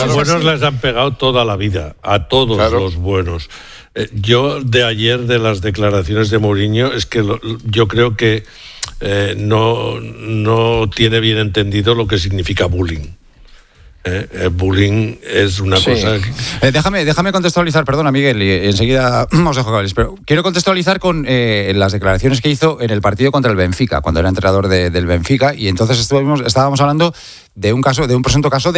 los buenos les han pegado toda la vida, a todos los buenos. Yo de ayer, de las declaraciones de Mourinho, es que yo creo que no tiene bien entendido lo que significa bullying. Bullying es una cosa que... Déjame contextualizar, perdona Miguel, y enseguida os dejo cables, pero quiero contextualizar con las declaraciones que hizo en el partido contra el Benfica, cuando era entrenador del Benfica, y entonces estábamos hablando de un presunto caso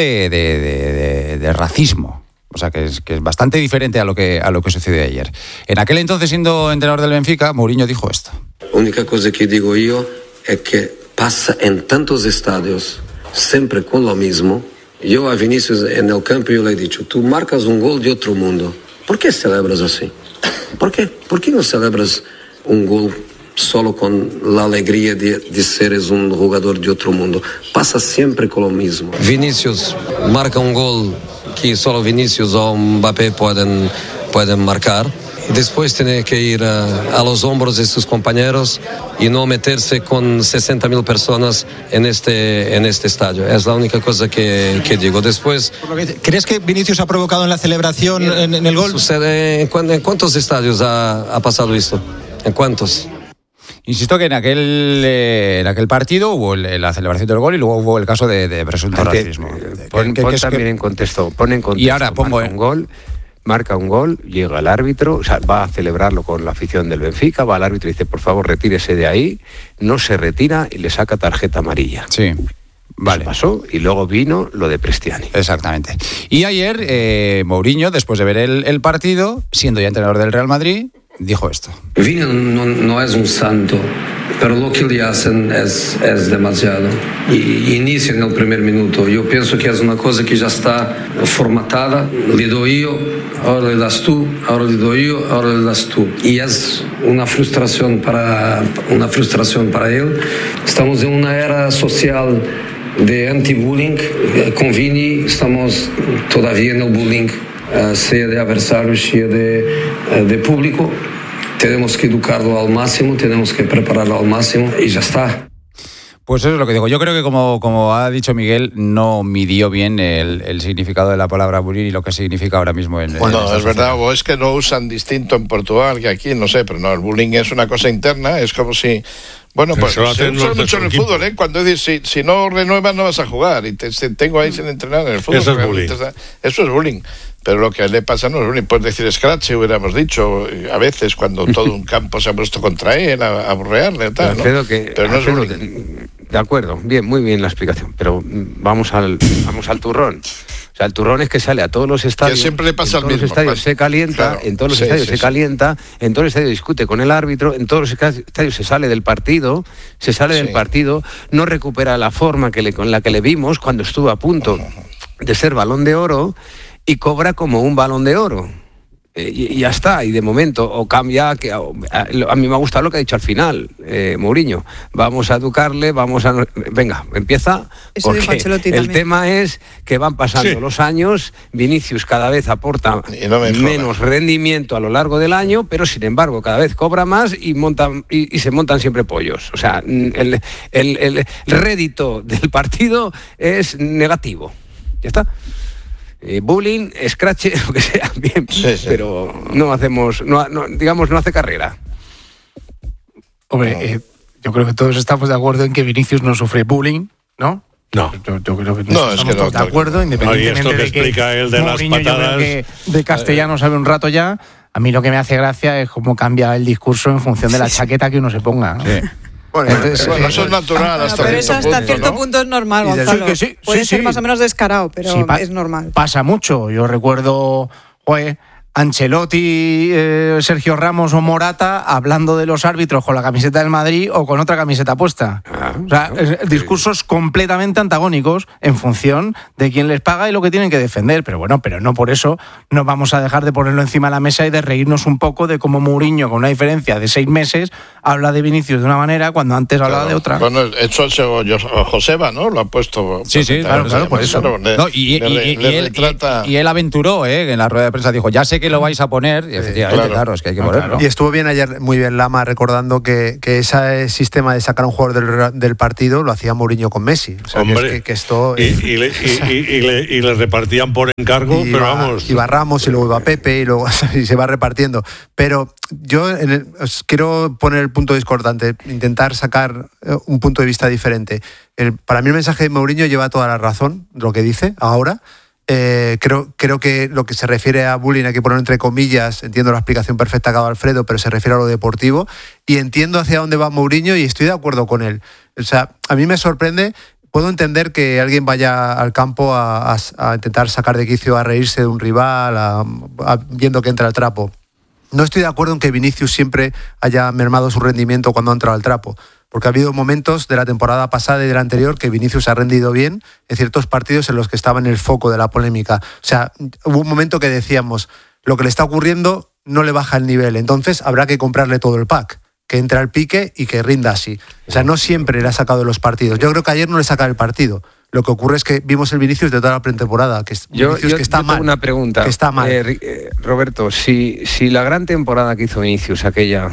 de racismo. O sea, que es bastante diferente a lo que sucedió ayer. En aquel entonces, siendo entrenador del Benfica, Mourinho dijo esto. La única cosa que digo yo es que pasa en tantos estadios, siempre con lo mismo. Yo a Vinicius en el campo yo le he dicho, tú marcas un gol de otro mundo. ¿Por qué celebras así? ¿Por qué? ¿Por qué no celebras un gol solo con la alegría de seres un jugador de otro mundo? Pasa siempre con lo mismo. Vinicius marca un gol que solo Vinicius o Mbappé pueden marcar. Y después tiene que ir a los hombros de sus compañeros y no meterse con 60.000 personas en este estadio. Es la única cosa que digo. Después, ¿crees que Vinicius ha provocado en la celebración en el gol? Sucede, ¿en cuántos estadios ha pasado esto? ¿En cuántos? Insisto que en aquel partido hubo la celebración del gol y luego hubo el caso de presunto racismo. Pon también en contexto. Y ahora pongo un gol. Marca un gol, llega el árbitro, o sea, va a celebrarlo con la afición del Benfica, va al árbitro y dice, por favor, retírese de ahí, no se retira y le saca tarjeta amarilla. Sí, vale. Eso pasó y luego vino lo de Prestiani. Exactamente. Y ayer, Mourinho, después de ver el partido, siendo ya entrenador del Real Madrid, dijo esto. Vini no es un santo, pero lo que le hacen es demasiado. Y inicia en el primer minuto. Yo pienso que es una cosa que ya está formatada. Le doy yo, ahora le das tú, ahora le doy yo, ahora le das tú. Y es una frustración para él. Estamos en una era social de anti-bullying. Con Vini estamos todavía en el bullying. Sea de adversarios, sea de público. Tenemos que educarlo al máximo, tenemos que prepararlo al máximo y ya está. Pues eso es lo que digo. Yo creo que como ha dicho Miguel, no midió bien el significado de la palabra bullying y lo que significa ahora mismo en Bueno, es verdad, o es que lo usan distinto en Portugal que aquí, no sé, pero no, el bullying es una cosa interna, es como si... Bueno, pues se usa mucho en el fútbol, ¿eh? Cuando dices, si no renuevas no vas a jugar y te tengo ahí sin entrenar en el fútbol. Eso es bullying. Eso es bullying. Pero lo que le pasa no es bullying. Puedes decir scratch, hubiéramos dicho, a veces cuando todo un campo se ha puesto contra él, a burrearle y tal, ¿no? Pero no es bullying. De acuerdo, bien, muy bien la explicación, pero vamos al turrón. O sea, el turrón es que sale a todos los estadios. Que siempre le pasa al mismo. En todos los estadios se calienta, claro, en todos los estadios se calienta, en todos los estadios discute con el árbitro, en todos los estadios se sale del partido, no recupera la forma con la que le vimos cuando estuvo a punto de ser Balón de Oro y cobra como un Balón de Oro. Y ya está, y de momento o cambia, a mí me ha gustado lo que ha dicho al final Mourinho, vamos a educarle, venga, empieza, eso porque el tema es que van pasando los años, Vinicius cada vez aporta menos rendimiento a lo largo del año, pero sin embargo cada vez cobra más y se montan siempre pollos, o sea, el rédito del partido es negativo, ya está. Bullying, scratch, lo que sea, bien, pero no hace carrera. Hombre, yo creo que todos estamos de acuerdo en que Vinicius no sufre bullying, ¿no? No. Yo creo que estamos todos de acuerdo, independientemente de que explica él de Mourinho, las patadas. yo creo que de castellano sabe un rato ya. A mí lo que me hace gracia es cómo cambia el discurso en función de la chaqueta que uno se ponga, ¿no? Sí. Bueno, eso es natural pero eso hasta cierto punto es normal, Gonzalo. Puede ser más o menos descarado, pero es normal. Pasa mucho. Yo recuerdo, Ancelotti, Sergio Ramos o Morata hablando de los árbitros con la camiseta del Madrid o con otra camiseta puesta. Discursos completamente antagónicos en función de quién les paga y lo que tienen que defender. Pero no por eso no vamos a dejar de ponerlo encima de la mesa y de reírnos un poco de cómo Mourinho, con una diferencia de 6 meses, habla de Vinicius de una manera cuando antes hablaba de otra. Bueno, eso Joseba, ¿no? Lo ha puesto. Sí, claro, por eso. No, y él aventuró, en la rueda de prensa dijo, ya sé que lo vais a poner, y efectivamente, claro, es que hay que ponerlo. Y estuvo bien ayer, muy bien Lama, recordando que ese sistema de sacar a un jugador del partido lo hacía Mourinho con Messi. O sea, hombre, que esto... y le repartían por encargo, pero vamos... Iba Ramos y luego iba Pepe y luego y se va repartiendo. Pero yo os quiero poner el punto discordante, intentar sacar un punto de vista diferente. Para mí el mensaje de Mourinho lleva toda la razón, lo que dice ahora. Creo que lo que se refiere a bullying hay que poner entre comillas. Entiendo la explicación perfecta que ha dado Alfredo, pero se refiere a lo deportivo y entiendo hacia dónde va Mourinho y estoy de acuerdo con él. O sea, a mí me sorprende. Puedo entender que alguien vaya al campo a intentar sacar de quicio, a reírse de un rival, viendo que entra al trapo. No estoy de acuerdo en que Vinicius siempre haya mermado su rendimiento cuando ha entrado al trapo, porque ha habido momentos de la temporada pasada y de la anterior que Vinicius ha rendido bien en ciertos partidos en los que estaba en el foco de la polémica. O sea, hubo un momento que decíamos, lo que le está ocurriendo no le baja el nivel, entonces habrá que comprarle todo el pack, que entre al pique y que rinda así. O sea, no siempre le ha sacado de los partidos. Yo creo que ayer no le saca el partido. Lo que ocurre es que vimos el Vinicius de toda la pretemporada, que yo está mal. Tengo una pregunta. Que está mal. Roberto, si la gran temporada que hizo Vinicius, aquella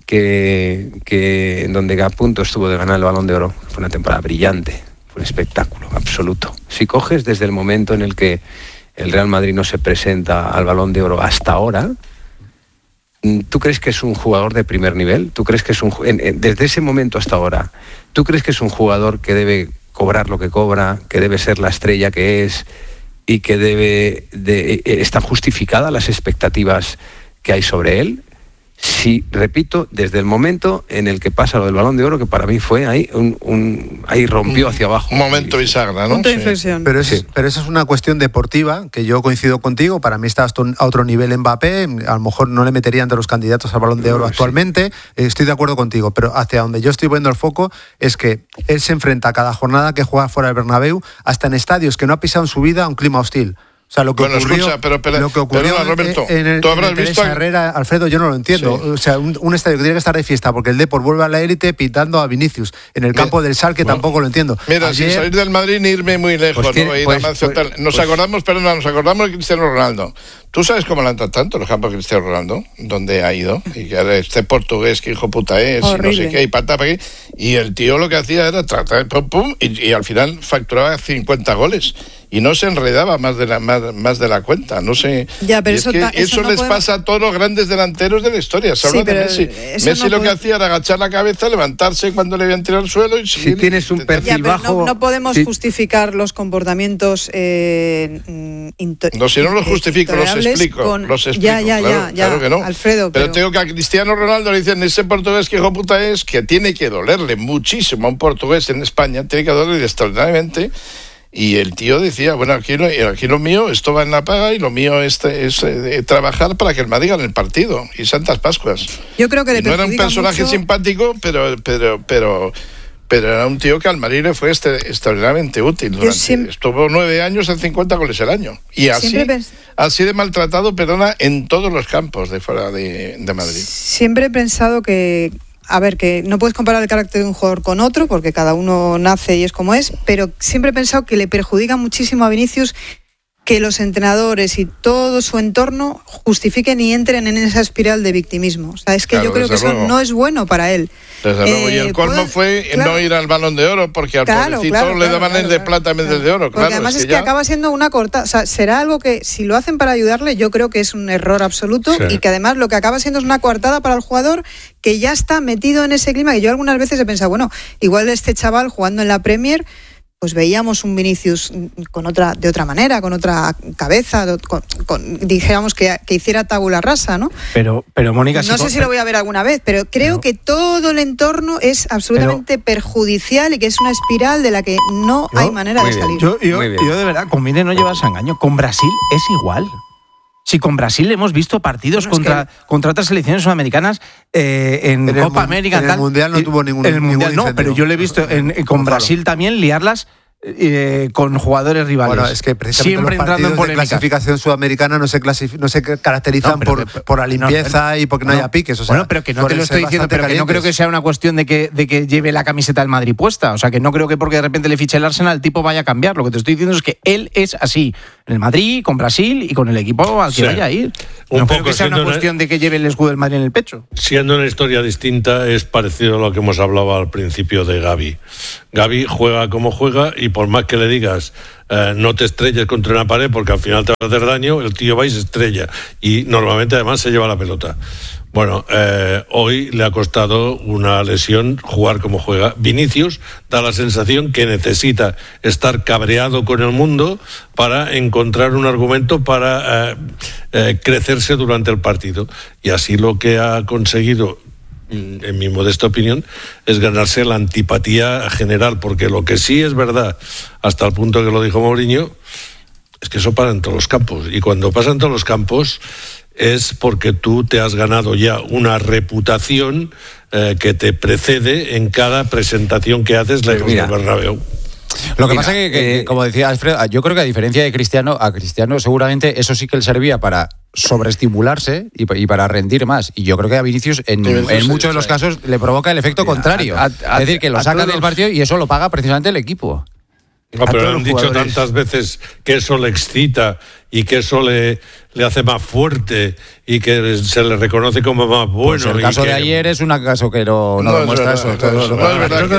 que en donde a punto estuvo de ganar el Balón de Oro, fue una temporada brillante, fue un espectáculo absoluto. Si coges desde el momento en el que el Real Madrid no se presenta al Balón de Oro hasta ahora, ¿tú crees que es un jugador de primer nivel? ¿Tú crees que es desde ese momento hasta ahora, ¿tú crees que es un jugador que debe cobrar lo que cobra, que debe ser la estrella que es y que están justificadas las expectativas que hay sobre él? Sí, repito, desde el momento en el que pasa lo del Balón de Oro, que para mí fue ahí ahí rompió hacia abajo. Un momento bisagra, ¿no? Punto de inflexión. Pero esa es una cuestión deportiva, que yo coincido contigo. Para mí está a otro nivel Mbappé. A lo mejor no le metería entre los candidatos al Balón de Oro actualmente. Estoy de acuerdo contigo, pero hacia donde yo estoy poniendo el foco es que él se enfrenta a cada jornada que juega fuera del Bernabéu, hasta en estadios que no ha pisado en su vida, a un clima hostil. O sea, lo que ocurrió, lo que ocurrió Roberto, ¿tú habrás visto Herrera, Alfredo, yo no lo entiendo. Sí. O sea, un estadio que tiene que estar de fiesta porque el Depor vuelve a la élite pitando a Vinicius en el campo del Schalke, tampoco lo entiendo. Mira, sin salir del Madrid ni irme muy lejos, nos acordamos de Cristiano Ronaldo. ¿Tú sabes cómo le han tratado tanto los campos de Cristiano Ronaldo? Donde ha ido, y que era este portugués que hijo puta es, horrible. Y no sé qué, y patapa aquí. Y el tío lo que hacía era tratar, y al final facturaba 50 goles. Y no se enredaba más de la cuenta, no sé. Ya, pero eso no les pasa a todos los grandes delanteros de la historia. Se habla de Messi. Messi lo que hacía era agachar la cabeza, levantarse cuando le habían tirado al suelo y si tienes un perfil bajo. No podemos justificar los comportamientos. No, si no los justifico, los explico. Ya, claro que no. Alfredo, pero tengo que a Cristiano Ronaldo le dicen, ese portugués que hijo puta es, que tiene que dolerle muchísimo a un portugués en España, tiene que dolerle extraordinariamente. Y el tío decía, bueno, aquí lo mío, esto va en la paga y lo mío es trabajar para que el Madrid gane el partido. Y Santas Pascuas. Yo creo que no era un personaje simpático, pero era un tío que al Madrid le fue extraordinariamente útil. Estuvo 9 años en 50 goles el año. Y así de maltratado, en todos los campos de fuera de Madrid. Siempre he pensado que no puedes comparar el carácter de un jugador con otro, porque cada uno nace y es como es, pero siempre he pensado que le perjudica muchísimo a Vinicius que los entrenadores y todo su entorno justifiquen y entren en esa espiral de victimismo. O sea, es que yo creo que eso no es bueno para él. Desde luego. Y el colmo fue no ir al Balón de Oro, porque al pobrecito le daban el de plata en vez del de oro. Porque además es que acaba siendo una cortada. O sea, será algo que, si lo hacen para ayudarle, yo creo que es un error absoluto, y que además lo que acaba siendo es una coartada para el jugador que ya está metido en ese clima, que yo algunas veces he pensado, bueno, igual este chaval jugando en la Premier, pues veíamos un Vinicius de otra manera, con otra cabeza, dijéramos que hiciera tabula rasa, ¿no? Pero Mónica... No sé si lo voy a ver alguna vez, pero creo que todo el entorno es absolutamente perjudicial y que es una espiral de la que no hay manera de salir. Yo de verdad, conviene no llevarse a engaño. Con Brasil es igual. Si con Brasil hemos visto partidos contra otras selecciones sudamericanas en Copa América. En el Mundial no tuvo ningún Mundial no, pero yo lo he visto con Brasil también liarlas con jugadores rivales. Bueno, es que precisamente siempre los entrando en partidos de polémica. clasificación sudamericana no se caracterizan por la limpieza y porque no haya piques. O sea, bueno, pero que no te lo estoy diciendo, pero que no creo que sea una cuestión de que lleve la camiseta del Madrid puesta. O sea, que no creo que porque de repente le fiche el Arsenal el tipo vaya a cambiar. Lo que te estoy diciendo es que él es así. En el Madrid, con Brasil y con el equipo al que vaya a ir. No creo que sea una cuestión de que lleve el escudo del Madrid en el pecho. Siendo una historia distinta, es parecido a lo que hemos hablado al principio de Gavi. Gavi juega como juega y por más que le digas no te estrelles contra una pared porque al final te va a hacer daño, el tío va y se estrella. Y normalmente además se lleva la pelota. Bueno, hoy le ha costado una lesión jugar como juega. Vinicius da la sensación que necesita estar cabreado con el mundo para encontrar un argumento para crecerse durante el partido. Y así lo que ha conseguido, en mi modesta opinión, es ganarse la antipatía general, porque lo que sí es verdad, hasta el punto que lo dijo Mourinho, es que eso pasa en todos los campos. Y cuando pasa en todos los campos es porque tú te has ganado ya una reputación que te precede en cada presentación que haces lejos del Bernabéu. Lo que pasa es que, como decía Alfred, yo creo que a diferencia de Cristiano, a Cristiano seguramente eso sí que le servía para sobreestimularse y para rendir más. Y yo creo que a Vinicius en muchos de los casos le provoca el efecto contrario. Es decir, que lo saca del partido y eso lo paga precisamente el equipo. No, pero han dicho tantas veces que eso le excita y que eso le hace más fuerte y que se le reconoce como más bueno. Pues el caso de ayer es un caso que no demuestra eso. Creo que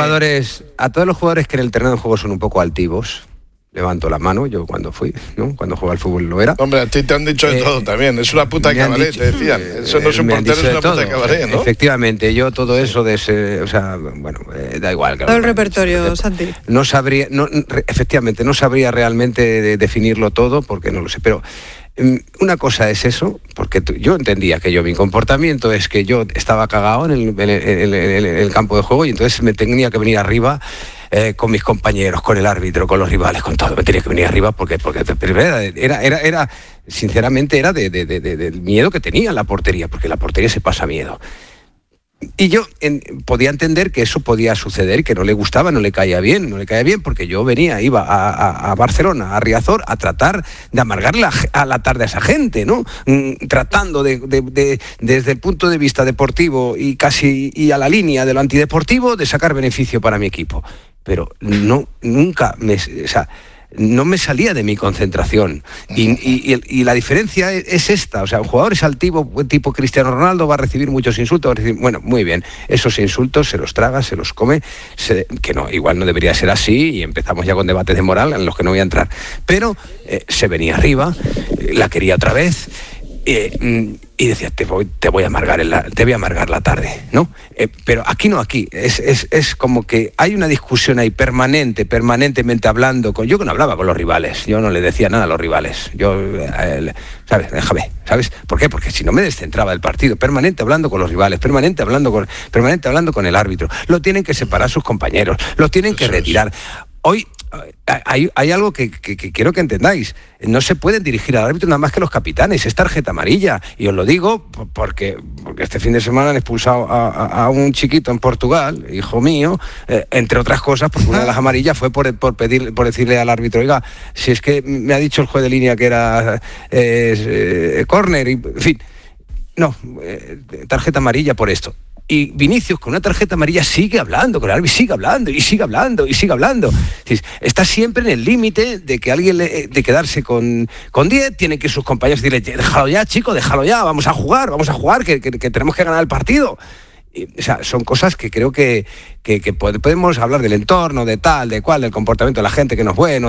a todos los jugadores que en el terreno de juego son un poco altivos, levanto la mano, yo cuando fui, ¿no? Cuando jugaba al fútbol lo era. Hombre, a ti te han dicho de todo también, es una puta cabaret, te decían. Eso no es un portero, es una puta cabaret, ¿no? Efectivamente, yo todo eso de ese, o sea, bueno, da igual. Todo el repertorio, Santi. No sabría, efectivamente, no sabría realmente definirlo todo, porque no lo sé, pero una cosa es eso, porque yo entendía que mi comportamiento es que yo estaba cagado en el campo de juego y entonces me tenía que venir arriba con mis compañeros, con el árbitro, con los rivales, con todo. Me tenía que venir arriba porque era sinceramente, era del miedo que tenía en la portería, porque la portería se pasa miedo. Y yo podía entender que eso podía suceder, que no le gustaba, no le caía bien, porque yo iba a Barcelona, a Riazor, a tratar de amargarle a la tarde a esa gente, ¿no? Tratando desde el punto de vista deportivo y casi a la línea de lo antideportivo, de sacar beneficio para mi equipo. Pero nunca no me salía de mi concentración. Y la diferencia es esta. O sea, un jugador es altivo, tipo Cristiano Ronaldo, va a recibir muchos insultos. Bueno, muy bien. Esos insultos se los traga, se los come. Que no, igual no debería ser así. Y empezamos ya con debates de moral en los que no voy a entrar. Pero se venía arriba, la quería otra vez. Y decía, te voy a amargar la tarde, ¿no? Pero aquí es como que hay una discusión ahí permanentemente hablando yo que no hablaba con los rivales, yo no le decía nada a los rivales, ¿sabes? Déjame, ¿sabes? ¿Por qué? Porque si no me descentraba del partido, permanente hablando con los rivales, permanente hablando con el árbitro, lo tienen que separar sus compañeros, lo tienen que retirar. Hoy hay algo que quiero que entendáis. No se pueden dirigir al árbitro nada más que los capitanes. Es tarjeta amarilla. Y os lo digo porque este fin de semana han expulsado a un chiquito en Portugal, hijo mío, entre otras cosas, porque una de las amarillas fue por decirle al árbitro, oiga, si es que me ha dicho el juez de línea que era córner, en fin. No, tarjeta amarilla por esto. Y Vinicius con una tarjeta amarilla sigue hablando con el árbitro, sigue hablando. Está siempre en el límite de que alguien de quedarse con 10, tienen que sus compañeros decirle, déjalo ya, chico, vamos a jugar, que tenemos que ganar el partido. O sea, son cosas que creo que podemos hablar del entorno, de tal, de cual, del comportamiento de la gente que no es bueno,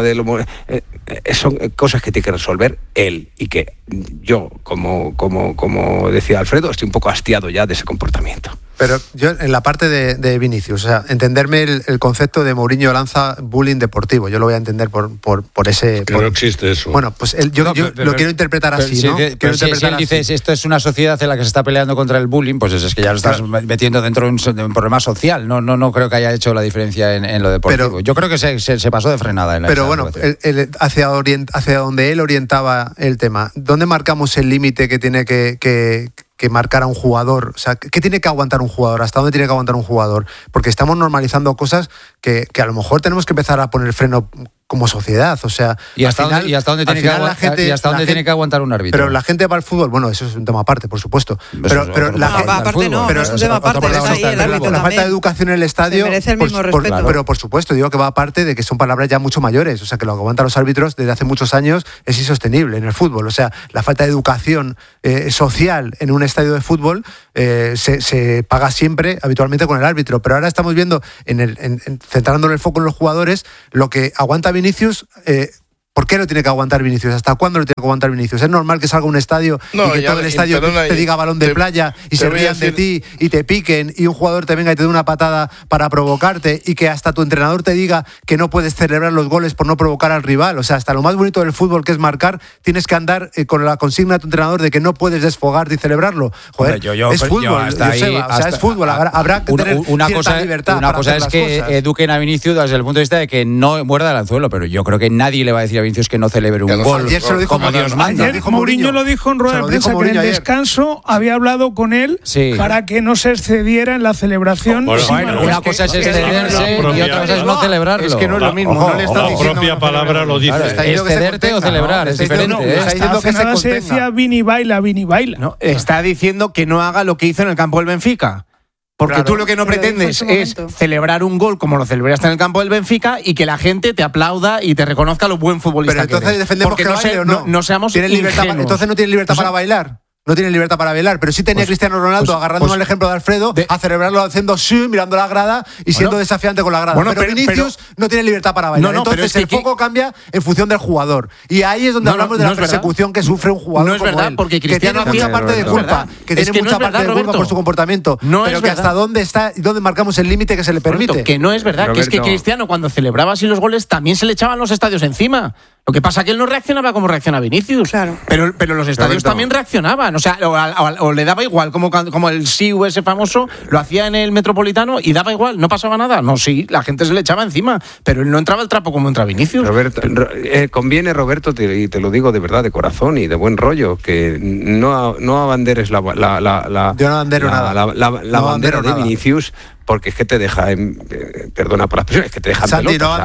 son cosas que tiene que resolver él, y que yo, como decía Alfredo, estoy un poco hastiado ya de ese comportamiento. Pero yo, en la parte de Vinicius, o sea, entenderme el concepto de Mourinho lanza bullying deportivo, yo lo voy a entender por ese... Que no existe eso. Bueno, pues yo lo quiero interpretar así, ¿no? Si él dice, esto es una sociedad en la que se está peleando contra el bullying, pues es que ya lo estás metiendo dentro de un problema social. No creo que haya hecho la diferencia en lo deportivo. Pero, yo creo que se pasó de frenada en la... Pero bueno, hacia donde él orientaba el tema, ¿dónde marcamos el límite que tiene que que marcar a un jugador? O sea, ¿qué tiene que aguantar un jugador? ¿Hasta dónde tiene que aguantar un jugador? Porque estamos normalizando cosas que a lo mejor tenemos que empezar a poner freno como sociedad, o sea... ¿Y hasta dónde tiene que aguantar un árbitro? Pero la gente va al fútbol, bueno, eso es un tema aparte, por supuesto. Pero la gente... Aparte no, es un tema aparte. La falta de educación en el estadio... merece el mismo respeto. Pero por supuesto, digo que va aparte de que son palabras ya mucho mayores, o sea, que lo que aguantan los árbitros desde hace muchos años es insostenible en el fútbol. O sea, la falta de educación social en un estadio de fútbol se paga siempre, habitualmente, con el árbitro. Pero ahora estamos viendo, centrándole el foco en los jugadores, lo que aguanta Vinicius. ¿Por qué lo tiene que aguantar Vinicius? ¿Hasta cuándo lo tiene que aguantar Vinicius? ¿Es normal que salga un estadio y que todo el estadio te diga balón de playa y se rían de ti y te piquen y un jugador te venga y te dé una patada para provocarte y que hasta tu entrenador te diga que no puedes celebrar los goles por no provocar al rival? O sea, hasta lo más bonito del fútbol, que es marcar, tienes que andar con la consigna de tu entrenador de que no puedes desfogarte y celebrarlo. Joder, es fútbol, es fútbol. Habrá que tener cierta libertad. Una cosa es que eduquen a Vinicius desde el punto de vista de que no muerda el anzuelo, pero yo creo que nadie le va a decir a Vinicius que no celebre un gol. Ayer se lo dijo como Dios manda. Ayer Mourinho lo dijo en rueda de prensa, que en el descanso había hablado con él para que no se excediera en la celebración. Una cosa es excederse y otra cosa es no celebrarlo. Es que no es lo mismo. La propia palabra lo dice. Excederte o celebrar es diferente. Está diciendo que se decía Vini baila. No, está diciendo que no haga lo que hizo en el campo del Benfica. Porque tú lo que no pretendes es celebrar un gol como lo celebraste en el campo del Benfica y que la gente te aplauda y te reconozca lo buen futbolista que eres. Pero entonces defendemos que baile o no. No seamos ingenuos. Entonces no tiene libertad para bailar. No tiene libertad para bailar, pero sí tenía Cristiano Ronaldo agarrándome el ejemplo de Alfredo a celebrarlo haciendo mirando la grada y siendo desafiante con la grada. Pero Vinicius no tiene libertad para bailar. Entonces el foco cambia en función del jugador. Y ahí es donde hablamos de la persecución que sufre un jugador. No es verdad, porque Cristiano tiene mucha parte de culpa, que tiene mucha parte de culpa por su comportamiento. Pero que hasta dónde está y dónde marcamos el límite que se le permite. Que no es verdad, que es que Cristiano cuando celebraba así los goles también se le echaban los estadios encima. Lo que pasa es que él no reaccionaba como reacciona Vinicius. Claro. Pero los estadios también reaccionaban. O sea, o le daba igual, como el Siu ese famoso, lo hacía en el Metropolitano y daba igual, no pasaba nada. No, sí, la gente se le echaba encima, pero él no entraba el trapo como entra Vinicius. Roberto, conviene, Roberto, y te lo digo de verdad, de corazón y de buen rollo, que no abanderes la Yo no abandero nada. La bandera de Vinicius, porque es que te deja, perdona por la expresión, es que te deja en pelota.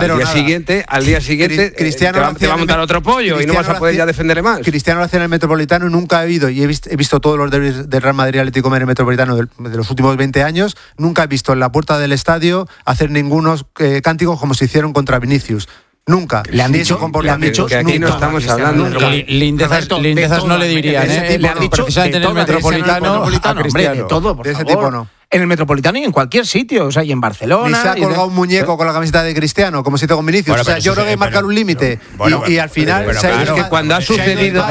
Al día siguiente Cristiano te va a montar otro pollo y no vas a poder ya defenderle más. Cristiano lo hacía en el Metropolitano y nunca he ido, y he visto todos los derbis del Real Madrid Atlético en el Metropolitano de los últimos 20 años, nunca he visto en la puerta del estadio hacer ningunos cánticos como se hicieron contra Vinicius. Nunca. Le han dicho que aquí no estamos hablando. Lindezas no le dirían, le han dicho precisamente en el Metropolitano a Cristiano. De todo, por de ese favor. tipo no. En el Metropolitano y en cualquier sitio, o sea, y en Barcelona. Ni se ha colgado un muñeco con la camiseta de Cristiano, como se hizo con Vinicius. Bueno, o sea, yo creo que hay que marcar un límite. Y al final, es que cuando ha sucedido,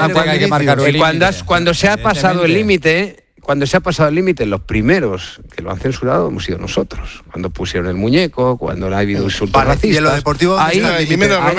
cuando se ha pasado el límite. Cuando se ha pasado el límite, los primeros que lo han censurado hemos sido nosotros. Cuando pusieron el muñeco, cuando ha habido insultos racistas. ¿Y en lo deportivo dónde está el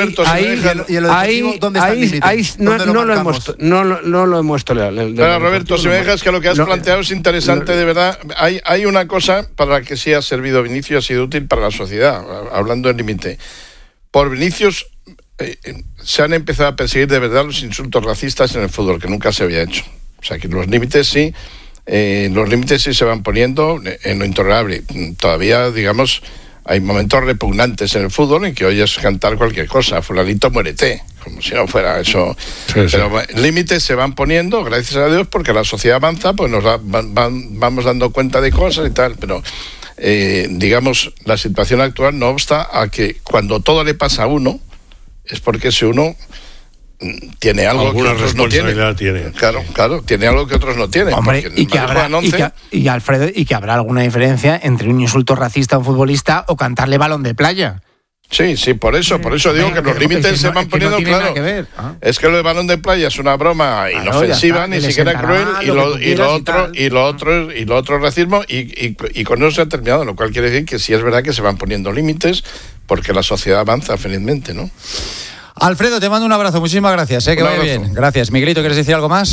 límite? No lo hemos tolerado. Pero Roberto, si me dejas que lo que has planteado es interesante, de verdad. Hay una cosa para la que sí ha servido Vinicius, ha sido útil para la sociedad, hablando del límite. Por Vinicius se han empezado a perseguir de verdad los insultos racistas en el fútbol, que nunca se había hecho. O sea, que los límites sí se van poniendo en lo intolerable. Todavía, digamos, hay momentos repugnantes en el fútbol en que oyes cantar cualquier cosa, fulanito muérete, como si no fuera eso. Sí. Pero límites se van poniendo, gracias a Dios, porque la sociedad avanza, pues nos vamos dando cuenta de cosas y tal, pero digamos, la situación actual no obsta a que cuando todo le pasa a uno, es porque ese uno tiene algo alguna que otros responsabilidad no tiene. Claro, tiene algo que otros no tienen. Hombre, Alfredo, y que habrá alguna diferencia entre un insulto racista a un futbolista o cantarle balón de playa. Sí, por eso digo que los límites se van poniendo claro. Es que lo de balón de playa es una broma inofensiva, ni siquiera cruel, y lo otro es racismo, y con eso se ha terminado, lo cual quiere decir que sí es verdad que se van poniendo límites porque la sociedad avanza felizmente, ¿no? Alfredo, te mando un abrazo, muchísimas gracias, que vaya bien. Gracias. Miguelito, ¿quieres decir algo más?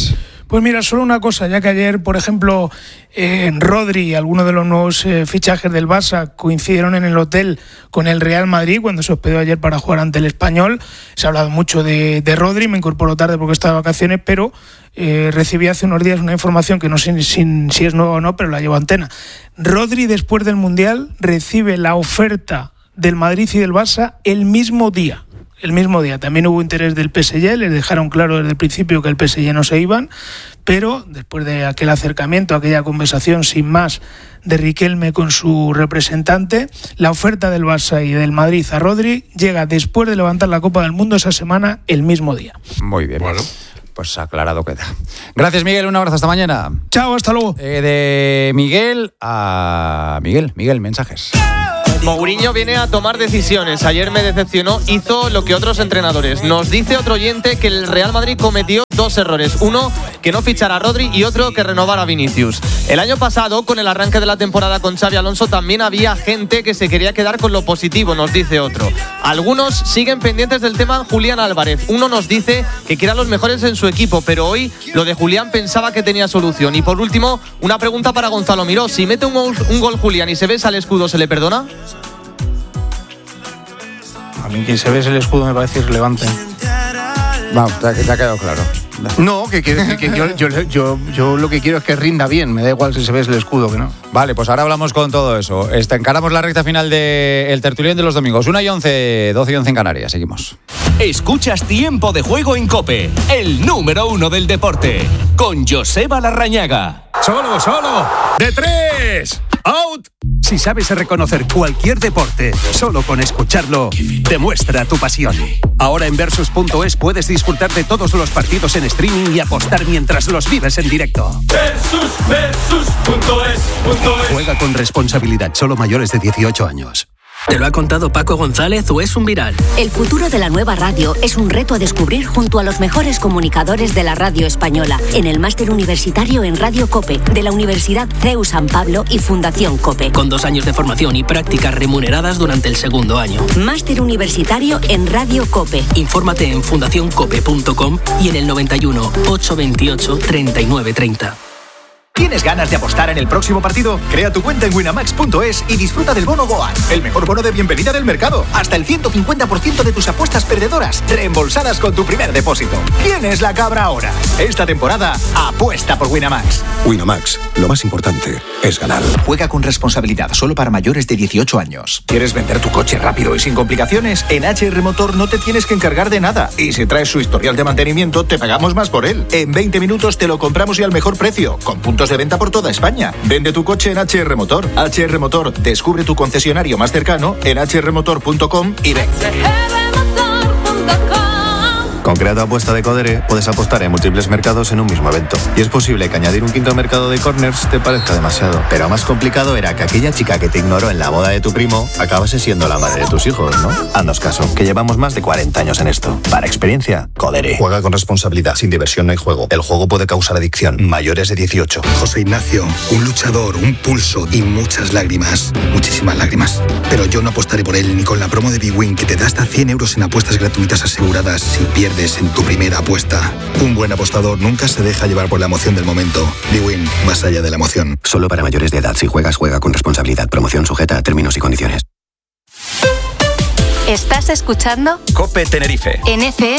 Pues mira, solo una cosa, ya que ayer, por ejemplo, Rodri y algunos de los nuevos fichajes del Barça coincidieron en el hotel con el Real Madrid cuando se hospedó ayer para jugar ante el Español. Se ha hablado mucho de Rodri, me incorporó tarde porque estaba de vacaciones, pero recibí hace unos días una información que no sé si es nueva o no, pero la llevo a Antena. Rodri, después del Mundial, recibe la oferta del Madrid y del Barça el mismo día. También hubo interés del PSG, les dejaron claro desde el principio que el PSG no se iban, pero después de aquel acercamiento, aquella conversación sin más de Riquelme con su representante, la oferta del Barça y del Madrid a Rodri llega después de levantar la Copa del Mundo esa semana, el mismo día. Muy bien. Bueno, pues aclarado queda. Gracias, Miguel, un abrazo, hasta mañana. Chao, hasta luego. De Miguel a Miguel, mensajes. Mourinho viene a tomar decisiones. Ayer me decepcionó, hizo lo que otros entrenadores. Nos dice otro oyente que el Real Madrid cometió 2 errores. Uno, que no fichara a Rodri, y otro, que renovara a Vinicius. El año pasado, con el arranque de la temporada con Xabi Alonso, también había gente que se quería quedar con lo positivo, nos dice otro. Algunos siguen pendientes del tema Julián Álvarez. Uno nos dice que quiera los mejores en su equipo, pero hoy lo de Julián pensaba que tenía solución. Y por último, una pregunta para Gonzalo Miró. Si mete un gol Julián y se besa el escudo, ¿se le perdona? A mí que se bese el escudo me parece irrelevante. Vamos, te ha quedado claro. No, que quiero decir que yo lo que quiero es que rinda bien. Me da igual si se besa el escudo que no. Vale, pues ahora hablamos con todo eso. Encaramos la recta final del tertulión de los domingos. 1:11, 12:11 en Canarias. Seguimos. Escuchas Tiempo de Juego en COPE, el número 1 del deporte, con Joseba Larrañaga. ¡Solo! ¡De 3! ¡Out! Si sabes reconocer cualquier deporte, solo con escucharlo, demuestra tu pasión. Ahora en Versus.es puedes disfrutar de todos los partidos en streaming y apostar mientras los vives en directo. Versus.es. Juega con responsabilidad, solo mayores de 18 años. ¿Te lo ha contado Paco González o es un viral? El futuro de la nueva radio es un reto a descubrir junto a los mejores comunicadores de la radio española en el máster universitario en Radio COPE de la Universidad CEU San Pablo y Fundación COPE. Con 2 años de formación y prácticas remuneradas durante el segundo año. Máster universitario en Radio COPE. Infórmate en fundacioncope.com y en el 91 828 3930. ¿Tienes ganas de apostar en el próximo partido? Crea tu cuenta en winamax.es y disfruta del bono Goal, el mejor bono de bienvenida del mercado. Hasta el 150% de tus apuestas perdedoras reembolsadas con tu primer depósito. ¿Quién es la cabra ahora? Esta temporada, apuesta por Winamax. Winamax, lo más importante es ganar. Juega con responsabilidad, solo para mayores de 18 años. ¿Quieres vender tu coche rápido y sin complicaciones? En HR Motor no te tienes que encargar de nada. Y si traes su historial de mantenimiento, te pagamos más por él. En 20 minutos te lo compramos y al mejor precio, con puntos de venta por toda España. Vende tu coche en HR Motor. HR Motor, descubre tu concesionario más cercano en hrmotor.com y ven. Con Crea tu apuesta de Codere puedes apostar en múltiples mercados en un mismo evento. Y es posible que añadir un quinto mercado de corners te parezca demasiado. Pero más complicado era que aquella chica que te ignoró en la boda de tu primo acabase siendo la madre de tus hijos, ¿no? Haznos caso, que llevamos más de 40 años en esto. Para experiencia, Codere. Juega con responsabilidad. Sin diversión no hay juego. El juego puede causar adicción. Mayores de 18. José Ignacio, un luchador, un pulso y muchas lágrimas. Muchísimas lágrimas. Pero yo no apostaré por él ni con la promo de Big Win que te da hasta 100 euros en apuestas gratuitas aseguradas si pierdes en tu primera apuesta. Un buen apostador nunca se deja llevar por la emoción del momento. Big Win, más allá de la emoción. Solo para mayores de edad. Si juegas, juega con responsabilidad. Promoción sujeta a términos y condiciones. ¿Estás escuchando? COPE Tenerife. En FM